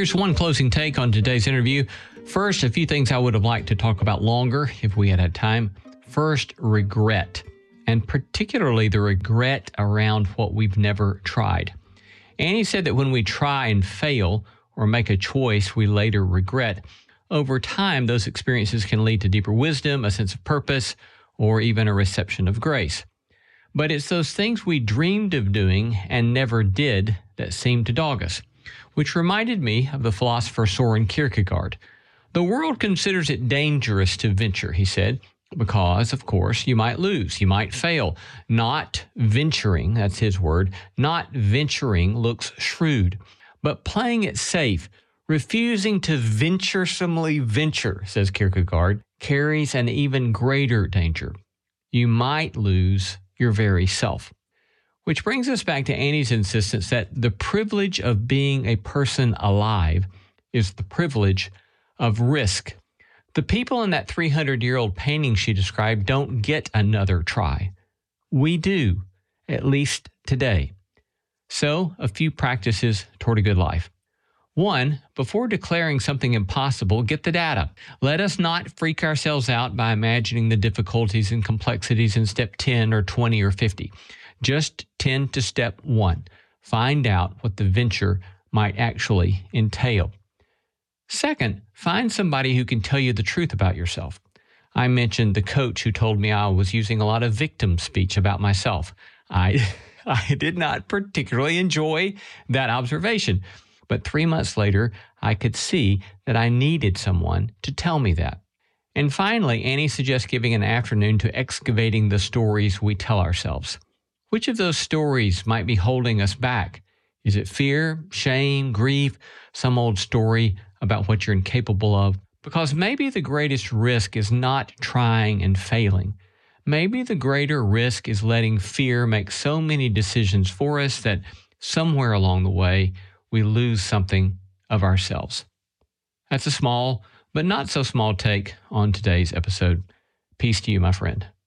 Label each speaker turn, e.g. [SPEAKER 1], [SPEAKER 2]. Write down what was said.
[SPEAKER 1] Here's one closing take on today's interview. First, a few things I would have liked to talk about longer if we had had time. First, regret, and particularly the regret around what we've never tried. Annie said that when we try and fail or make a choice we later regret, over time, those experiences can lead to deeper wisdom, a sense of purpose, or even a reception of grace. But it's those things we dreamed of doing and never did that seem to dog us, which reminded me of the philosopher Soren Kierkegaard. The world considers it dangerous to venture, he said, because, of course, you might lose, you might fail. Not venturing, that's his word, not venturing looks shrewd, but playing it safe, refusing to venturesomely venture, says Kierkegaard, carries an even greater danger. You might lose your very self. Which brings us back to Annie's insistence that the privilege of being a person alive is the privilege of risk. The people in that 300-year-old painting she described don't get another try. We do, at least today. So, a few practices toward a good life. 1, before declaring something impossible, get the data. Let us not freak ourselves out by imagining the difficulties and complexities in step 10 or 20 or 50. Just tend to step 1. Find out what the venture might actually entail. Second, find somebody who can tell you the truth about yourself. I mentioned the coach who told me I was using a lot of victim speech about myself. I did not particularly enjoy that observation. But 3 months later, I could see that I needed someone to tell me that. And finally, Annie suggests giving an afternoon to excavating the stories we tell ourselves. Which of those stories might be holding us back? Is it fear, shame, grief, some old story about what you're incapable of? Because maybe the greatest risk is not trying and failing. Maybe the greater risk is letting fear make so many decisions for us that somewhere along the way, we lose something of ourselves. That's a small, but not so small take on today's episode. Peace to you, my friend.